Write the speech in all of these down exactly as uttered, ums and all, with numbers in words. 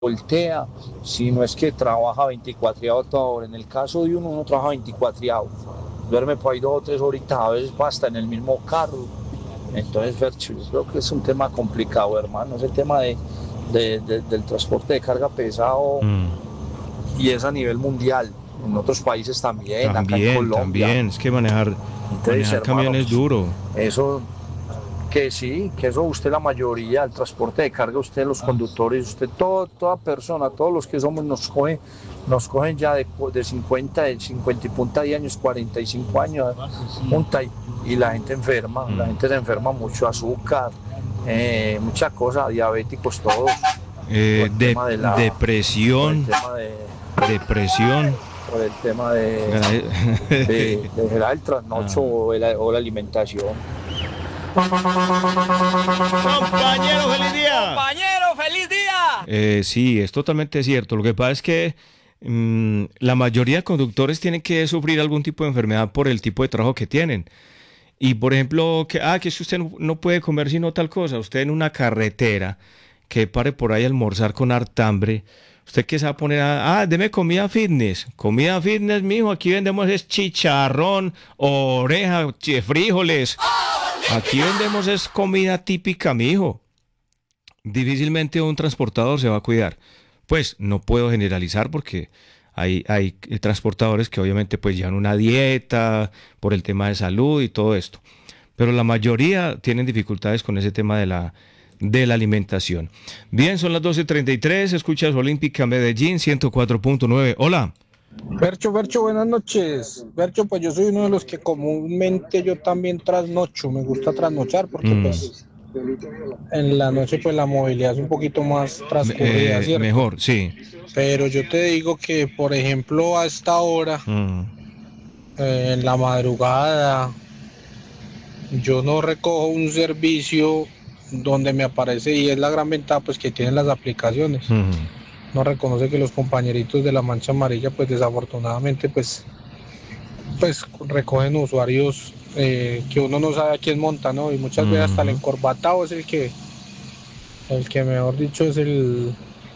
voltea, si no es que trabaja veinticuatro horas. En el caso de uno, uno trabaja veinticuatro, duerme por ahí dos o tres horitas, a veces basta en el mismo carro. Entonces, Fercho, yo creo que es un tema complicado, hermano, es el tema de, de- de- del transporte de carga pesado Mm, y es a nivel mundial, en otros países también, acá en también, Colombia. también. Es que manejar, Entonces, manejar camión es hermanos, duro. eso que sí, que eso usted la mayoría, el transporte de carga, usted los conductores, usted todo, toda persona, todos los que somos nos cogen, nos cogen ya de, de cincuenta, de cincuenta y punta de años, cuarenta y cinco años, punta, y, y la gente enferma, la Mm. gente se enferma mucho, azúcar, eh, muchas cosas, diabéticos todos, por Eh, el de, tema de la, por el depresión, tema de, depresión. por el tema de, Garay- de, de, de el trasnocho Ah. o, la, o la alimentación. Compañero, feliz día. Compañero, feliz día. Eh, sí, es totalmente cierto. Lo que pasa es que mm, la mayoría de conductores tienen que sufrir algún tipo de enfermedad por el tipo de trabajo que tienen. Y por ejemplo, que, ah, que si usted no, no puede comer sino tal cosa, usted en una carretera que pare por ahí a almorzar con hartambre, usted que se va a poner a, ah, deme comida fitness, comida fitness, mijo, aquí vendemos es chicharrón, oreja, chi- frijoles, aquí vendemos es comida típica, mijo. Difícilmente un transportador se va a cuidar. Pues no puedo generalizar porque hay, hay transportadores que obviamente pues llevan una dieta por el tema de salud y todo esto. Pero la mayoría tienen dificultades con ese tema de la, de la alimentación. Bien, son las doce treinta y tres, escuchas Olímpica Medellín ciento cuatro punto nueve. Hola. Bercho, Bercho, buenas noches. Bercho, pues yo soy uno de los que comúnmente yo también trasnocho, me gusta trasnochar porque Mm, pues en la noche pues la movilidad es un poquito más me- transcurrida, eh, ¿cierto? mejor, sí. Pero yo te digo que, por ejemplo, a esta hora, Mm, eh, en la madrugada, yo no recojo un servicio donde me aparece y es la gran ventaja pues que tienen las aplicaciones. mm, No reconoce que los compañeritos de la mancha amarilla pues desafortunadamente pues pues recogen usuarios eh, que uno no sabe a quién monta, ¿no? Y muchas veces hasta el mm, encorbatado es el que, el que mejor dicho es el,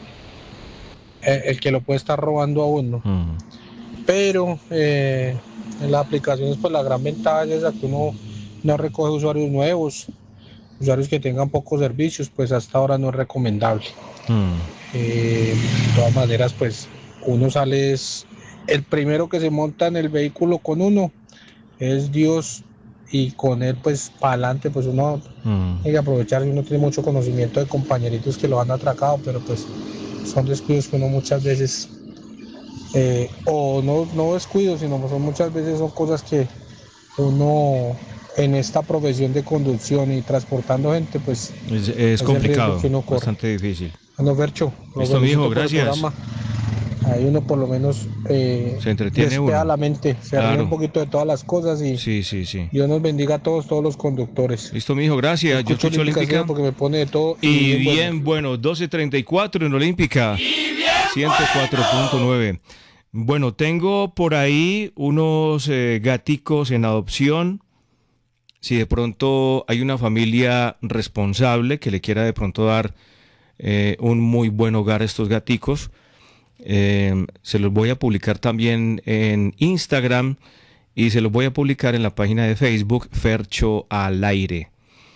el, el que lo puede estar robando a uno. mm. Pero eh, en las aplicaciones pues la gran ventaja es esa, que uno no recoge usuarios nuevos, usuarios que tengan pocos servicios, pues hasta ahora no es recomendable. Mm. Eh, de todas maneras pues uno sale, es el primero que se monta en el vehículo con uno es Dios, y con él pues para adelante pues uno Mm. hay que aprovechar si uno tiene mucho conocimiento de compañeritos que lo han atracado, pero pues son descuidos que uno muchas veces eh, o no, no descuidos, sino son muchas veces son cosas que uno en esta profesión de conducción y transportando gente pues Es, es es el riesgo que complicado, uno corre. bastante difícil. Bueno, Fercho, lo Listo, mijo, felicito por el gracias. programa. Ahí uno por lo menos eh, Se entretiene despeja uno. la mente, se ríe un Claro. poquito de todas las cosas y Sí, sí, sí. Dios nos bendiga a todos, todos los conductores. Listo, mijo, Yo gracias. Yo escucho escucho Olímpica Estéreo Olímpica. porque me pone de todo y Y bien bueno. bien, bueno, doce treinta y cuatro en Olímpica. ciento cuatro punto nueve. Bueno, tengo por ahí unos eh, gaticos en adopción. Si de pronto hay una familia responsable que le quiera de pronto dar eh, un muy buen hogar a estos gaticos, eh, se los voy a publicar también en Instagram y se los voy a publicar en la página de Facebook Fercho al aire.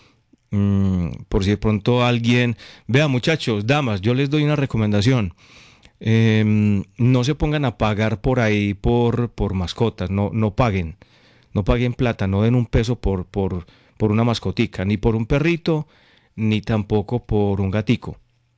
Mm, por si de pronto alguien, vea muchachos, damas, yo les doy una recomendación. Eh, no se pongan a pagar por ahí por, por mascotas, no, no paguen, no paguen plata, no den un peso por, por, por una mascotica, ni por un perrito, ni tampoco por un gatico.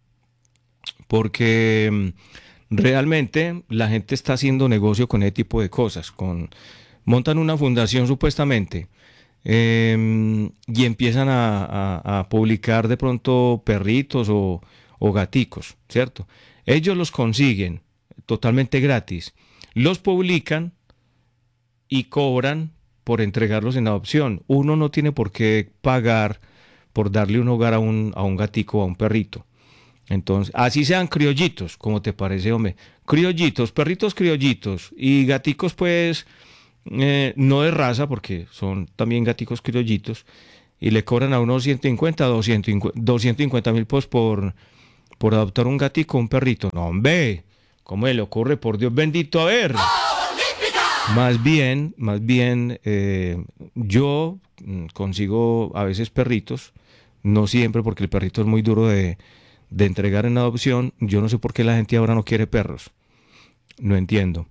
Porque mm, realmente la gente está haciendo negocio con ese tipo de cosas, con, montan una fundación supuestamente eh, y empiezan a, a- a publicar de pronto perritos o, o gaticos, ¿cierto? Ellos los consiguen totalmente gratis, los publican y cobran por entregarlos en adopción. Uno no tiene por qué pagar por darle un hogar a un, a un gatico o a un perrito. Entonces, así sean criollitos, como te parece, hombre. Criollitos, perritos criollitos y gaticos, pues, eh, no de raza, porque son también gaticos criollitos, y le cobran a unos ciento cincuenta, doscientos cincuenta mil pues por, por adoptar un gatico o un perrito. No, hombre, ¿cómo le ocurre? Por Dios bendito, a ver. Más bien, más bien, eh, yo consigo a veces perritos, no siempre porque el perrito es muy duro de, de entregar en adopción. Yo no sé por qué la gente ahora no quiere perros, no entiendo.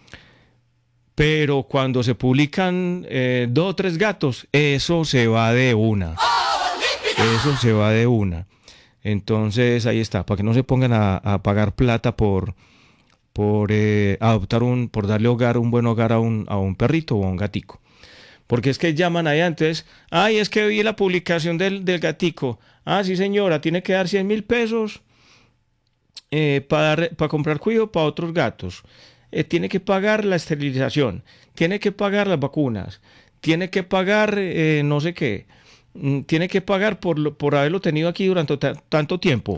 Pero cuando se publican eh, dos o tres gatos, eso se va de una, eso se va de una. Entonces ahí está, para que no se pongan a, a pagar plata por... por eh, adoptar un, por darle hogar, un buen hogar a un, a un perrito o a un gatico. Porque es que llaman ahí antes, ay, es que vi la publicación del, del gatico. Ah, sí señora, tiene que dar cien mil pesos eh, para, para comprar cuido para otros gatos. Eh, tiene que pagar la esterilización, tiene que pagar las vacunas, tiene que pagar eh, no sé qué, tiene que pagar por, lo, por haberlo tenido aquí durante t- tanto tiempo.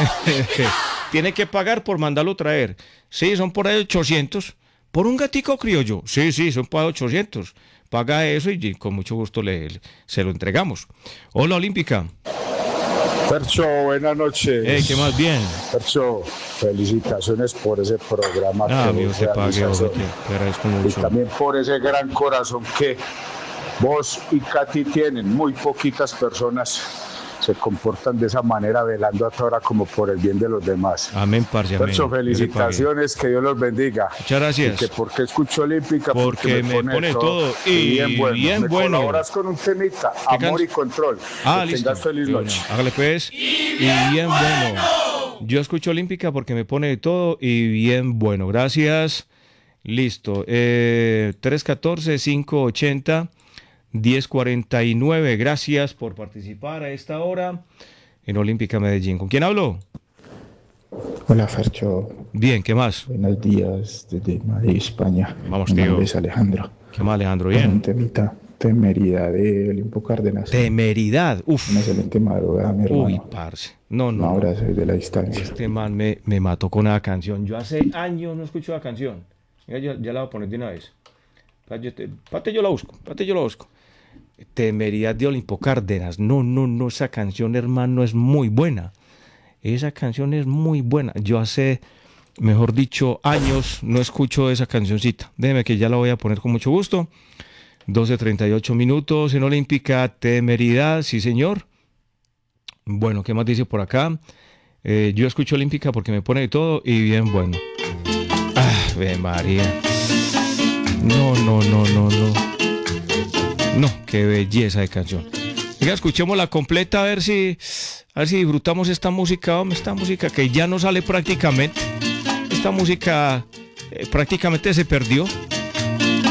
Tiene que pagar por mandarlo traer. Sí, son por ahí ochocientos. ¿Por un gatico criollo? Sí, sí, son por ahí ochocientos. Paga eso y con mucho gusto le, le, se lo entregamos. Hola, Olímpica. Percho, buenas noches. Hey, ¿qué más bien? Percho, felicitaciones por ese programa. Ah, que amigo, se pague, realizas, te, te agradezco mucho. Y también por ese gran corazón que vos y Katy tienen. Muy poquitas personas se comportan de esa manera, velando hasta ahora como por el bien de los demás. Amén, parce, amén. Percho, felicitaciones, que Dios los bendiga. Muchas gracias. Y que porque escucho Olímpica, porque, porque me, me pone todo, todo y, y bien bueno. Bien me bueno. Colaboras con un temita, amor y control. Ah, que listo. tengas feliz noche. Bueno, hágale pues. Y bien bueno. Yo escucho Olímpica porque me pone de todo y bien bueno. Gracias. Listo. Eh, tres uno cuatro, cinco ocho cero, diez cuarenta y nueve. Gracias por participar a esta hora en Olímpica Medellín. ¿Con quién hablo? Hola, Fercho. Bien, ¿qué más? Buenos días desde Madrid, España. Vamos, Mi tío. nombre es Alejandro. ¿Qué más, Alejandro? Bien. Un temita, temeridad de Olimpo Cárdenas. Temeridad. Uf. Una excelente madrugada, mi hermano. Uy, parce. No, no. Un abrazo no. desde la distancia. Este man me, me mató con una canción. Yo hace años no escucho la canción. Ya, ya, ya la voy a poner de una vez. Pate, yo la busco. Pate, yo la busco. Temeridad de Olimpo Cárdenas. No, no, no. Esa canción, hermano, es muy buena. Esa canción es muy buena. Yo hace, mejor dicho, años no escucho esa cancioncita. Déjeme que ya la voy a poner con mucho gusto. doce treinta y ocho minutos en Olímpica. Temeridad, sí señor. Bueno, ¿qué más dice por acá? Eh, yo escucho Olímpica porque me pone de todo y bien bueno. Ah, ve María. No, no, no, no, no. No, qué belleza de canción. Venga, escuchémosla completa a ver si, a ver si disfrutamos esta música, hombre, esta música que ya no sale prácticamente. Esta música eh, prácticamente se perdió.